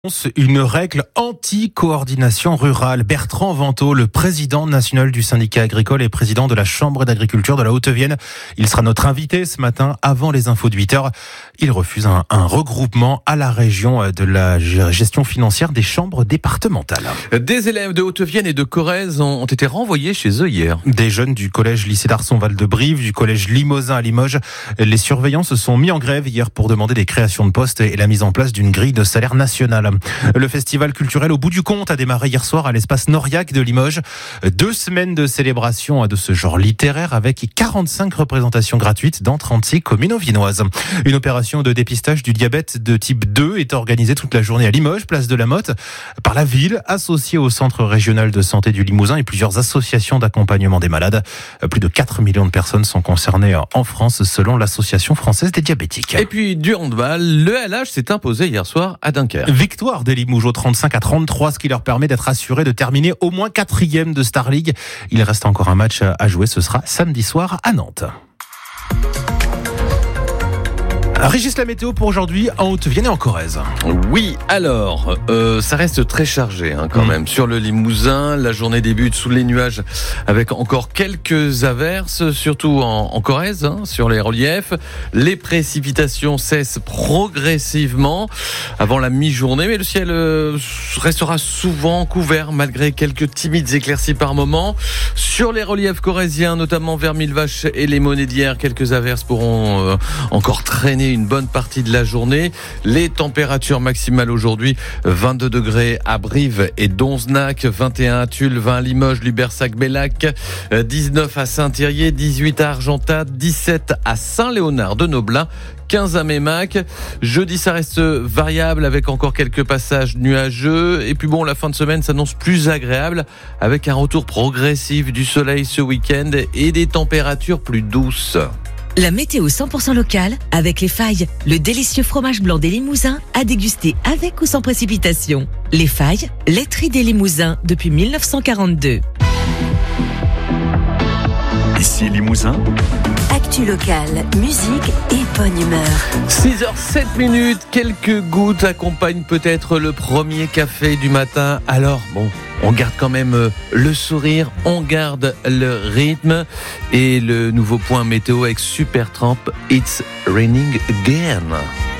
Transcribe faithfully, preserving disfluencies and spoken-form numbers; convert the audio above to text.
Une règle anti-coordination rurale. Bertrand Vantaux, le président national du syndicat agricole et président de la Chambre d'agriculture de la Haute-Vienne. Il sera notre invité ce matin avant les infos de huit heures. Il refuse un, un regroupement à la région de la gestion financière des chambres départementales. Des élèves de Haute-Vienne et de Corrèze ont été renvoyés chez eux hier. Des jeunes du collège lycée d'Arson-Val-de-Brive, du collège Limousin à Limoges. Les surveillants se sont mis en grève hier pour demander des créations de postes et la mise en place d'une grille de salaire nationale. Le festival culturel Au bout du compte a démarré hier soir à l'espace Noriac de Limoges. Deux semaines de célébration de ce genre littéraire avec quarante-cinq représentations gratuites dans trente-six communes viennoises. Une opération de dépistage du diabète de type deux est organisée toute la journée à Limoges, place de la Motte, par la ville, associée au Centre régional de santé du Limousin et plusieurs associations d'accompagnement des malades. Plus de quatre millions de personnes sont concernées en France selon l'Association française des diabétiques. Et puis du handball, le L H s'est imposé hier soir à Dunkerque. Victoire des Limougeaux trente-cinq à trente-trois, ce qui leur permet d'être assurés de terminer au moins quatrième de Star League. Il reste encore un match à jouer, ce sera samedi soir à Nantes. Régis, la météo pour aujourd'hui en Haute-Vienne et en Corrèze. Oui, alors, euh, ça reste très chargé hein, quand mmh. même. Sur le Limousin, la journée débute sous les nuages avec encore quelques averses, surtout en, en Corrèze, hein, sur les reliefs. Les précipitations cessent progressivement avant la mi-journée, mais le ciel euh, restera souvent couvert malgré quelques timides éclaircies par moment. Sur les reliefs corréziens, notamment vers Millevaches et les Monédières, quelques averses pourront euh, encore traîner une bonne partie de la journée. Les températures maximales aujourd'hui, vingt-deux degrés à Brive et Donzenac, vingt et un à Tulle, vingt à Limoges, Lubersac-Bellac, dix-neuf à Saint-Thirier, dix-huit à Argentat, dix-sept à Saint-Léonard de Noblin, quinze à Mémac. Jeudi, ça reste variable avec encore quelques passages nuageux. Et puis bon, la fin de semaine s'annonce plus agréable avec un retour progressif du soleil ce week-end et des températures plus douces. La météo cent pour cent locale avec Les Failles, le délicieux fromage blanc des Limousins à déguster avec ou sans précipitation. Les Failles, laiterie des Limousins depuis dix-neuf cent quarante-deux. Ici Limousin. Actu locale, musique et bonne humeur. six heures sept minutes, quelques gouttes accompagnent peut-être le premier café du matin. Alors bon, on garde quand même le sourire, on garde le rythme et le nouveau point météo avec Supertramp, It's Raining Again.